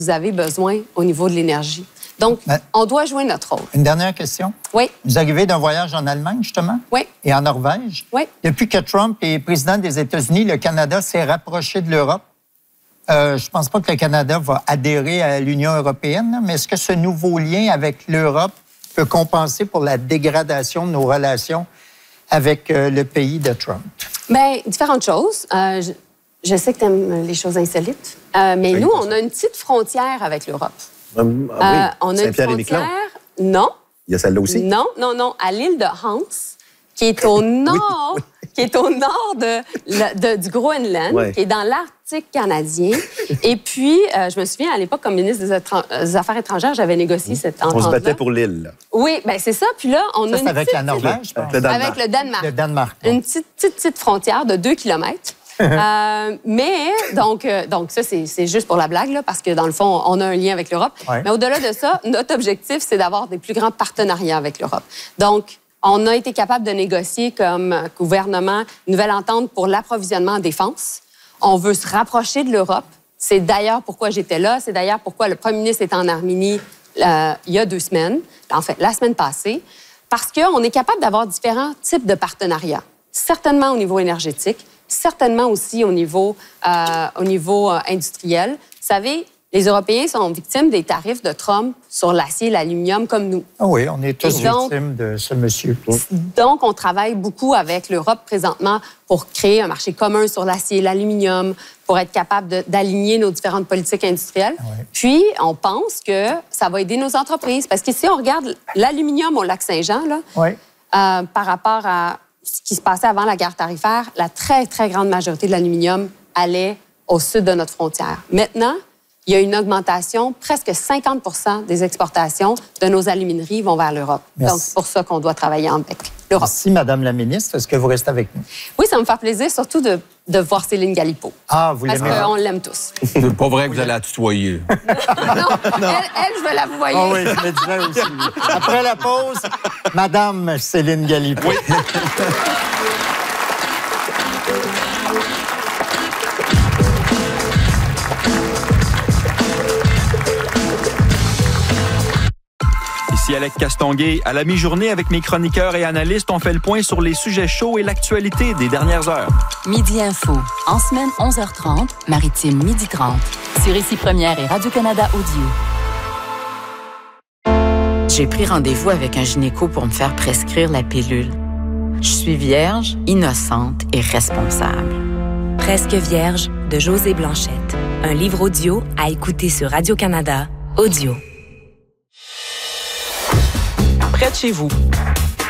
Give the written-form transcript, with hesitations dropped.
vous avez besoin au niveau de l'énergie. Donc, on doit jouer notre rôle. Une dernière question. Oui. Vous arrivez d'un voyage en Allemagne, justement? Oui. Et en Norvège? Oui. Depuis que Trump est président des États-Unis, le Canada s'est rapproché de l'Europe. Je ne pense pas que le Canada va adhérer à l'Union européenne, mais est-ce que ce nouveau lien avec l'Europe peut compenser pour la dégradation de nos relations avec le pays de Trump? Bien, différentes choses. Je sais que tu aimes les choses insolites, mais nous, on a une petite frontière avec l'Europe. Oui, on a Saint-Pierre-et-Miquelon. Non. Il y a celle-là aussi? Non, à l'île de Hans, qui est au nord, qui est au nord du Groenland, qui est dans l'Arctique canadien. Et puis, je me souviens, à l'époque, comme ministre des Affaires étrangères, j'avais négocié cette entente-là. On se battait pour l'île, là. Oui, bien c'est ça. Puis là, on a une avec la Norvège, je pense. Avec le Danemark. Le Danemark. Une petite frontière de 2 kilomètres. Mais, donc ça, c'est juste pour la blague, là, parce que, dans le fond, on a un lien avec l'Europe. Ouais. Mais au-delà de ça, notre objectif, c'est d'avoir des plus grands partenariats avec l'Europe. Donc, on a été capable de négocier comme gouvernement une nouvelle entente pour l'approvisionnement en défense. On veut se rapprocher de l'Europe. C'est d'ailleurs pourquoi j'étais là. C'est d'ailleurs pourquoi le premier ministre est en Arménie il y a 2 semaines, en fait, la semaine passée, parce qu'on est capable d'avoir différents types de partenariats. Certainement au niveau énergétique, certainement aussi au niveau industriel. Vous savez, les Européens sont victimes des tarifs de Trump sur l'acier et l'aluminium comme nous. Ah oui, on est tous victimes de ce monsieur. Donc, on travaille beaucoup avec l'Europe présentement pour créer un marché commun sur l'acier et l'aluminium, pour être capable d'aligner nos différentes politiques industrielles. Ah oui. Puis, on pense que ça va aider nos entreprises. Parce qu'ici, on regarde l'aluminium au Lac-Saint-Jean, là, par rapport à ce qui se passait avant la guerre tarifaire, la très, très grande majorité de l'aluminium allait au sud de notre frontière. Maintenant, il y a une augmentation, presque 50% des exportations de nos alumineries vont vers l'Europe. Donc, c'est pour ça qu'on doit travailler avec l'Europe. Merci, Madame la ministre. Est-ce que vous restez avec nous? Oui, ça me fait plaisir, surtout de voir Céline Galipeau. Ah, vous l'aimez? Parce qu'on l'aime tous. C'est pas vrai que vous allez la tutoyer. non, elle, je vais la vouvoyer. Oh oui, je me disais aussi. Après la pause, Madame Céline Galipeau. Oui. Ici Alex Castonguay. À la mi-journée, avec mes chroniqueurs et analystes, on fait le point sur les sujets chauds et l'actualité des dernières heures. Midi Info. En semaine, 11h30, Maritime, 12h30. Sur Ici Première et Radio-Canada Audio. J'ai pris rendez-vous avec un gynéco pour me faire prescrire la pilule. Je suis vierge, innocente et responsable. Presque vierge de Josée Blanchette. Un livre audio à écouter sur Radio-Canada Audio. Près de chez vous,